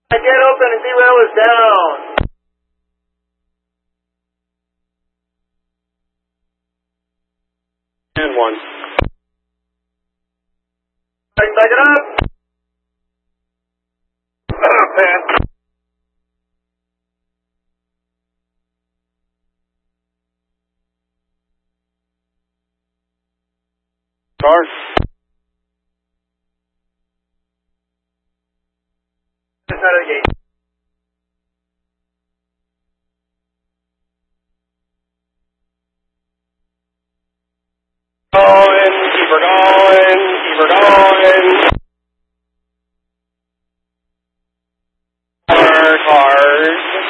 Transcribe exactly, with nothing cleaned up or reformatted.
I get open and derail is down. And one. Back, back it up. Pan. Car. This side of the gate.